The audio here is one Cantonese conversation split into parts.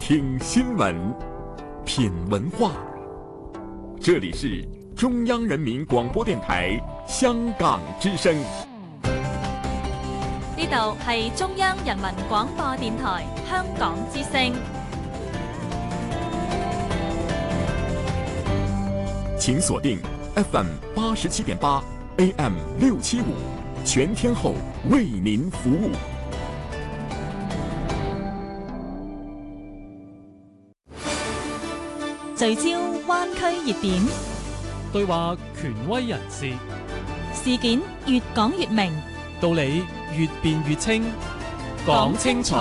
听新闻，品文化。这里是中央人民广播電台香港之聲。 呢度係中央人民廣播電台香港之聲。 請鎖定 FM 87.8 AM 675，全天候為您服務。 聚焦灣區熱點， 對話權威人士， 事件越講越明， 道理越辯越清，講清楚。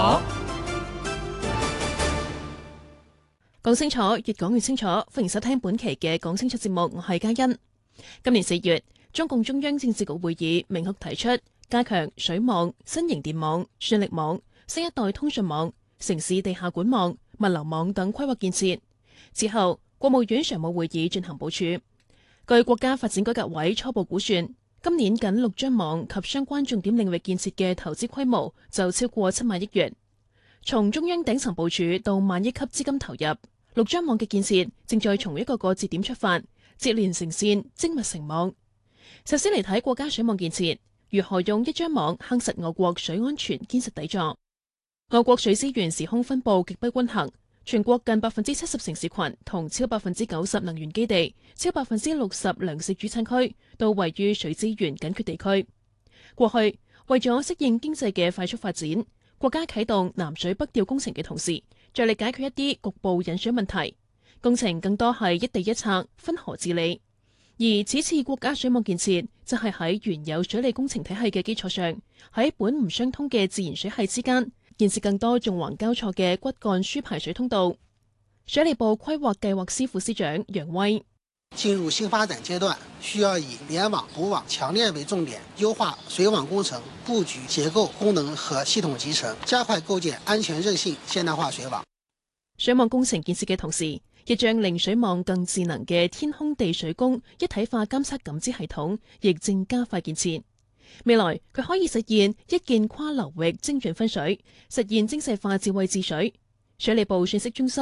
講清楚，越講越清楚。歡迎收聽本期嘅講清楚節目，我係嘉欣。今年4月，中共中央政治局會議明確提出加強水網、新型電網、算力網、新一代通訊網、城市地下管網、物流網等規劃建設。之後，國務院常務會議進行部署。據國家發展改革委初步估算，今年僅陸張網及相關重點領域建設嘅投資規模就超過7萬億元。從中央頂層部署到萬億級資金投入，陸張網嘅建設正在從一個個節點出發，接連成線，精密成網。首先嚟睇國家水網建設，如何用一張網夯實我國水安全堅實底座。我國水資源時空分佈極不均衡。全國近70%城市群同超90%能源基地、超60%糧食主產區都位於水資源緊缺地區。過去為咗適應經濟嘅快速發展，國家啟動南水北調工程嘅同時，着力解決一啲局部引水問題。工程更多係一地一策、分河治理。而此次國家水網建設，就係喺原有水利工程體系嘅基礎上，喺本唔相通嘅自然水系之間，建設更多縱橫交錯嘅骨幹輸排水通道。水利部規劃計劃司副司長楊威： 進入新發展階段，需要以聯網、補網、強鏈為重點，優化水網工程佈局、結構、功能和系統集成，加快構建安全韌性現代化水網。 水網工程建設嘅同時，亦將令水網更智能嘅天空地水工一體化監測感知系統，亦正加快建設。未來佢可以實現一鍵跨流域精準分水，實現精細化智慧治水。水利部信息中心